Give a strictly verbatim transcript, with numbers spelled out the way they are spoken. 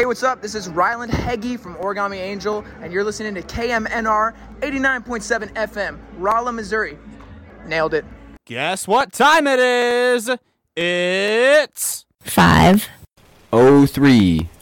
Hey, what's up? This is Ryland Heggie from Origami Angel, and you're listening to K M N R eighty-nine point seven F M, Rolla, Missouri. Nailed it. Guess what time it is? It's five oh three